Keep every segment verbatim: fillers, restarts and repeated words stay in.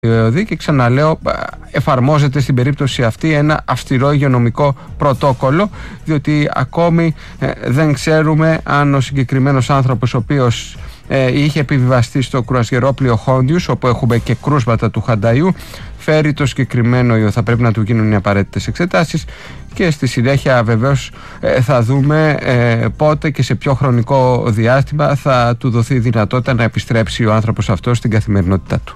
Και ξαναλέω, εφαρμόζεται στην περίπτωση αυτή ένα αυστηρό υγειονομικό πρωτόκολλο, διότι ακόμη ε, δεν ξέρουμε αν ο συγκεκριμένος άνθρωπος ο οποίος ε, είχε επιβιβαστεί στο κρουαζιερόπλοιο Χόντιους, όπου έχουμε και κρούσματα του Χανταϊού, φέρει το συγκεκριμένο ιό. Θα πρέπει να του γίνουν οι απαραίτητες εξετάσεις και στη συνέχεια βεβαίως ε, θα δούμε ε, πότε και σε ποιο χρονικό διάστημα θα του δοθεί η δυνατότητα να επιστρέψει ο άνθρωπος αυτός στην καθημερινότητά του.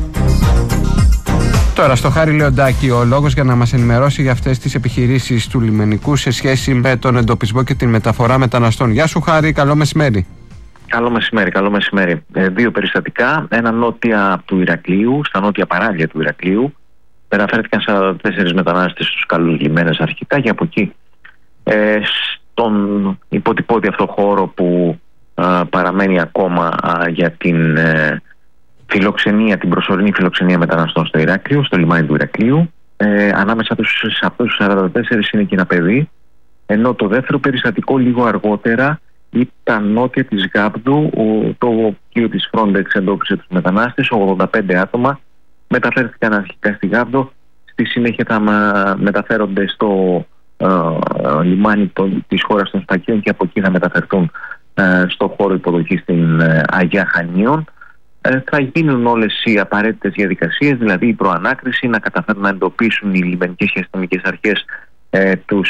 Τώρα στο Χάρη Λεοντάκη ο λόγος για να μας ενημερώσει για αυτές τις επιχειρήσεις του λιμενικού σε σχέση με τον εντοπισμό και την μεταφορά μεταναστών. Γεια σου Χάρη, καλό μεσημέρι. Καλό μεσημέρι, καλό μεσημέρι. Ε, δύο περιστατικά, ένα νότια του Ηρακλείου, στα νότια παράλια του Ηρακλείου. Μεταφέρθηκαν σαράντα τέσσερις μετανάστες στους καλούς λιμένες αρχικά και από εκεί ε, στον υποτυπώδη αυτό χώρο που ε, παραμένει ακόμα ε, για την... Ε, φιλοξενία, την προσωρινή φιλοξενία μεταναστών στο Ηράκλειο, στο λιμάνι του Ηρακλείου. Ε, ανάμεσα τους, σε αυτούς τους σαράντα τέσσερις είναι και ένα παιδί. Ενώ το δεύτερο περιστατικό λίγο αργότερα ήταν νότια της Γάβδου. Ο, το πλοίο της Frontex εντόπισε τους μετανάστες, ογδόντα πέντε άτομα. Μεταφέρθηκαν αρχικά στη Γάβδο. Στη συνέχεια θα μεταφέρονται στο ε, λιμάνι το, της χώρας των Στακίων και από εκεί θα μεταφερθούν ε, στο χώρο υποδοχής στην ε, Αγιά Χανίων. Θα γίνουν όλες οι απαραίτητες διαδικασίες, δηλαδή η προανάκριση, να καταφέρουν να εντοπίσουν οι λιμενικές και αστυνομικές αρχές ε, τους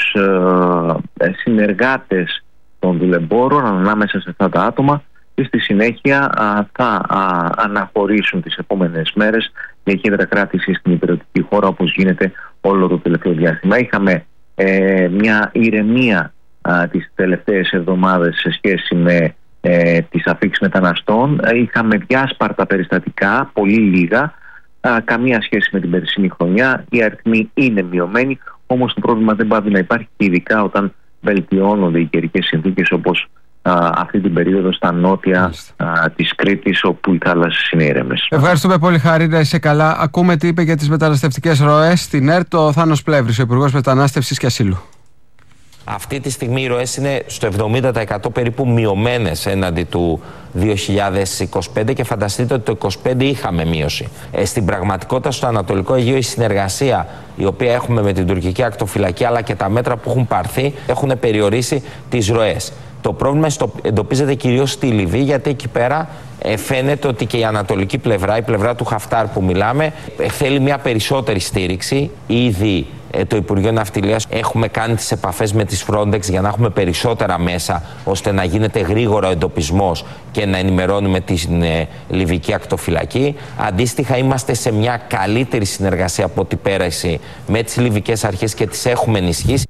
ε, συνεργάτες των δουλεμπόρων ανάμεσα σε αυτά τα άτομα και στη συνέχεια α, θα α, αναχωρήσουν τις επόμενες μέρες για κέντρα κράτηση στην υπηρετική χώρα, όπως γίνεται όλο το τελευταίο διάστημα. Είχαμε ε, μια ηρεμία α, τις τελευταίες εβδομάδες σε σχέση με Ε, τις αφήξεις μεταναστών. Ε, είχαμε διάσπαρτα περιστατικά, πολύ λίγα, ε, καμία σχέση με την περσινή χρονιά. Οι αριθμοί είναι μειωμένοι, όμως το πρόβλημα δεν πάβει να υπάρχει, ειδικά όταν βελτιώνονται οι καιρικές συνθήκες, όπως ε, αυτή την περίοδο στα νότια ε, της Κρήτης, όπου οι θάλασσες είναι ήρεμες. Ευχαριστούμε πολύ Χαρή, να είσαι καλά. Ακούμε τι είπε για τις μεταναστευτικές ροές στην ΕΡΤ ο Θάνος Πλεύρης, ο Υπουργός Μετανάστευσης και Ασύλου. Αυτή τη στιγμή οι ροές είναι στο εβδομήντα τοις εκατό περίπου μειωμένες έναντι του δύο χιλιάδες είκοσι πέντε και φανταστείτε ότι το είκοσι πέντε είχαμε μείωση. Ε, στην πραγματικότητα στο Ανατολικό Αιγαίο η συνεργασία η οποία έχουμε με την τουρκική ακτοφυλακή αλλά και τα μέτρα που έχουν πάρθει έχουν περιορίσει τις ροές. Το πρόβλημα εντοπίζεται κυρίως στη Λιβύη, γιατί εκεί πέρα ε, φαίνεται ότι και η ανατολική πλευρά, η πλευρά του Χαφτάρ που μιλάμε, ε, θέλει μια περισσότερη στήριξη. Ήδη ε, το Υπουργείο Ναυτιλίας έχουμε κάνει τις επαφές με τις Frontex για να έχουμε περισσότερα μέσα, ώστε να γίνεται γρήγορα ο εντοπισμός και να ενημερώνουμε την ε, Λιβυκή ακτοφυλακή. Αντίστοιχα, είμαστε σε μια καλύτερη συνεργασία από ό,τι πέρασε με τις Λιβυκές αρχές και τις έχουμε ενισχύσει.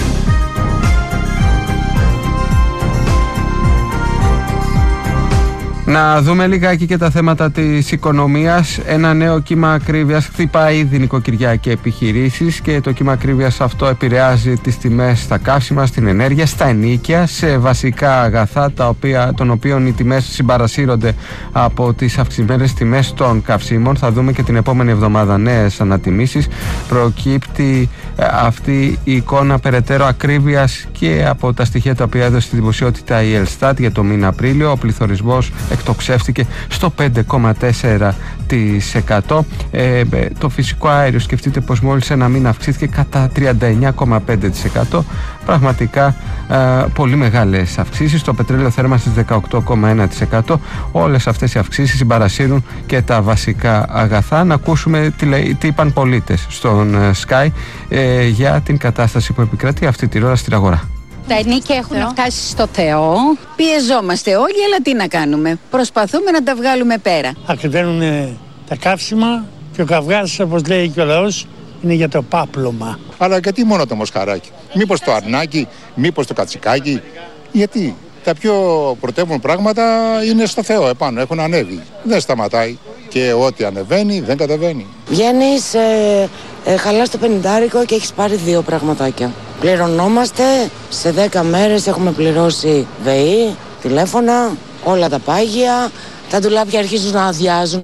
Να δούμε λιγάκι και τα θέματα της οικονομίας. Ένα νέο κύμα ακρίβειας χτυπάει ήδη νοικοκυριά και επιχειρήσεις και το κύμα ακρίβειας αυτό επηρεάζει τις τιμές στα καύσιμα, στην ενέργεια, στα ενοίκια, σε βασικά αγαθά τα οποία, των οποίων οι τιμές συμπαρασύρονται από τις αυξημένες τιμές των καυσίμων. Θα δούμε και την επόμενη εβδομάδα νέες ανατιμήσεις. Προκύπτει αυτή η εικόνα περαιτέρω ακρίβειας και από τα στοιχεία τα οποία έδωσε στη δημοσιότητα η Ελστάτ για το μήνα Απρίλιο. Ο πληθωρισμός εκτοξεύτηκε στο πέντε κόμμα τέσσερα τοις εκατό. Ε, το φυσικό αέριο, σκεφτείτε πως μόλις ένα μήνα αυξήθηκε κατά τριάντα εννιά κόμμα πέντε τοις εκατό. Πραγματικά ε, πολύ μεγάλες αυξήσεις. Το πετρέλαιο θέρμανσης δεκαοκτώ κόμμα ένα τοις εκατό. Όλες αυτές οι αυξήσεις συμπαρασύρουν και τα βασικά αγαθά. Να ακούσουμε τι, λέει, τι είπαν πολίτες στον Sky ε, για την κατάσταση που επικρατεί αυτή τη ώρα στην αγορά. Τα ενίκια έχουν Θεό. φτάσει στο Θεό. Πιεζόμαστε όλοι, αλλά τι να κάνουμε. Προσπαθούμε να τα βγάλουμε πέρα. Ακριβένουν τα καύσιμα και ο καυγάς, όπως λέει και ο λαός, είναι για το πάπλωμα. Αλλά γιατί μόνο το μοσχαράκι? Μήπως το αρνάκι, μήπως το κατσικάκι? Γιατί τα πιο πρωτεύουν πράγματα είναι στο Θεό επάνω, έχουν ανέβει. Δεν σταματάει και ό,τι ανεβαίνει δεν κατεβαίνει. Βγαίνεις, ε, ε, χαλάς το πενηντάρικο και έχεις πάρει δύο πραγματάκια. Πληρωνόμαστε, σε δέκα μέρες έχουμε πληρώσει ΒΕΗ, τηλέφωνα, όλα τα πάγια, τα ντουλάπια αρχίζουν να αδειάζουν.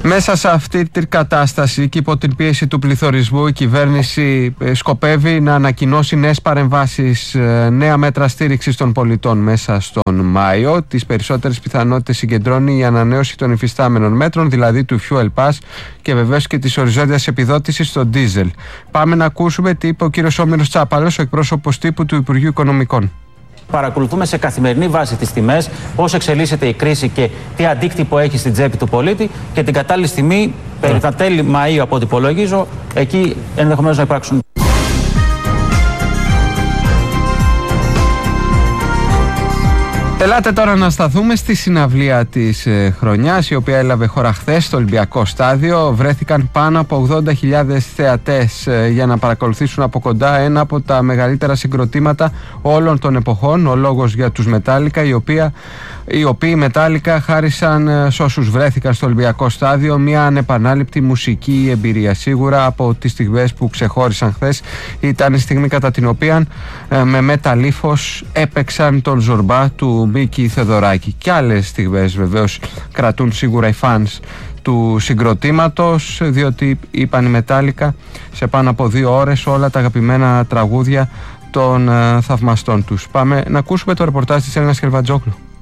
Μέσα σε αυτή την κατάσταση και υπό την πίεση του πληθωρισμού, η κυβέρνηση σκοπεύει να ανακοινώσει νέες παρεμβάσεις, νέα μέτρα στήριξης των πολιτών μέσα στον Μάιο. Τις περισσότερες πιθανότητες συγκεντρώνει η ανανέωση των υφιστάμενων μέτρων, δηλαδή του Fuel Pass και βεβαίως και της οριζόντιας επιδότησης στο ντίζελ. Πάμε να ακούσουμε τι είπε ο κύριος Όμηρος Τσάπαλος, ο εκπρόσωπος τύπου του Υπουργείου Οικονομικών. Παρακολουθούμε σε καθημερινή βάση τις τιμές, πώς εξελίσσεται η κρίση και τι αντίκτυπο έχει στην τσέπη του πολίτη, και την κατάλληλη στιγμή, περί τα τέλη Μαΐου από ό,τι υπολογίζω, εκεί ενδεχομένως να υπάρξουν. Ελάτε τώρα να σταθούμε στη συναυλία της ε, χρονιάς, η οποία έλαβε χώρα χθες στο Ολυμπιακό Στάδιο. Βρέθηκαν πάνω από ογδόντα χιλιάδες θεατές ε, για να παρακολουθήσουν από κοντά ένα από τα μεγαλύτερα συγκροτήματα όλων των εποχών. Ο λόγος για τους Μετάλλικα, οι, οποία, οι οποίοι Μετάλλικα χάρισαν ε, σε όσους βρέθηκαν στο Ολυμπιακό Στάδιο μια ανεπανάληπτη μουσική εμπειρία. Σίγουρα από τις στιγμές που ξεχώρισαν χθες ήταν η στιγμή κατά την οποία ε, με μεταλήφος έπαιξαν τον Ζορμπά του Μίκη Θεοδωράκη. Και άλλες στιγμές βεβαίως κρατούν σίγουρα οι φανς του συγκροτήματος, διότι είπαν οι Μετάλλικα σε πάνω από δύο ώρες όλα τα αγαπημένα τραγούδια των uh, θαυμαστών τους. Πάμε να ακούσουμε το ρεπορτάζ της Έλληνας Κερβατζόγλου.